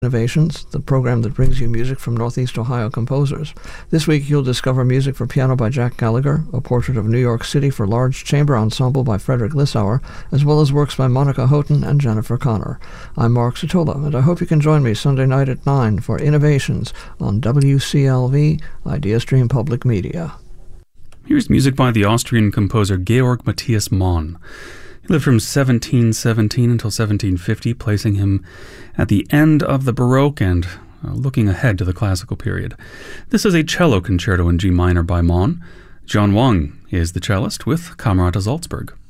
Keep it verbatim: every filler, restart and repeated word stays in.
Innovations, the program that brings you music from Northeast Ohio composers. This week you'll discover music for piano by Jack Gallagher, a portrait of New York City for large chamber ensemble by Frederick Lissauer, as well as works by Monica Houghton and Jennifer Connor. I'm Mark Satola, and I hope you can join me Sunday night at nine for Innovations on W C L V, IdeaStream Public Media. Here's music by the Austrian composer Georg Matthias Mohn. He lived from seventeen seventeen until seventeen fifty, placing him at the end of the Baroque and uh, looking ahead to the classical period. This is a cello concerto in G minor by Mohn. John Wang is the cellist with Camerata Salzburg.